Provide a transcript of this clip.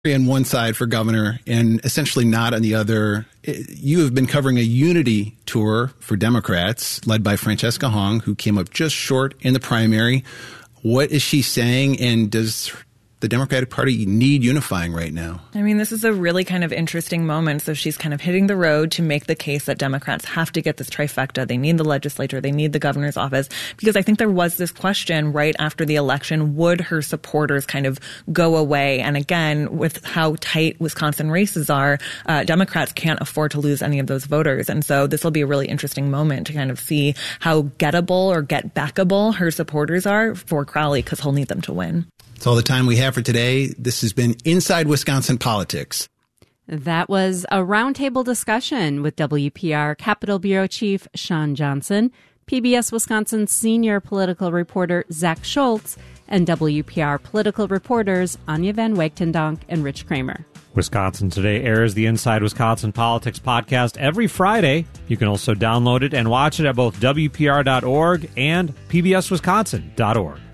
on one side for governor and essentially not on the other. You have been covering a unity tour for Democrats led by Francesca Hong, who came up just short in the primary. What is she saying, and does the Democratic Party need unifying right now? I mean, this is a really kind of interesting moment. So she's kind of hitting the road to make the case that Democrats have to get this trifecta. They need the legislature. They need the governor's office. Because I think there was this question right after the election, would her supporters kind of go away? And again, with how tight Wisconsin races are, Democrats can't afford to lose any of those voters. And so this will be a really interesting moment to kind of see how gettable or get backable her supporters are for Crowley, because he'll need them to win. That's all the time we have for today. This has been Inside Wisconsin Politics. That was a roundtable discussion with WPR Capitol Bureau Chief Sean Johnson, PBS Wisconsin senior political reporter Zach Schultz, and WPR political reporters Anya Van Wagtendonk and Rich Kramer. Wisconsin Today airs the Inside Wisconsin Politics podcast every Friday. You can also download it and watch it at both WPR.org and PBSWisconsin.org.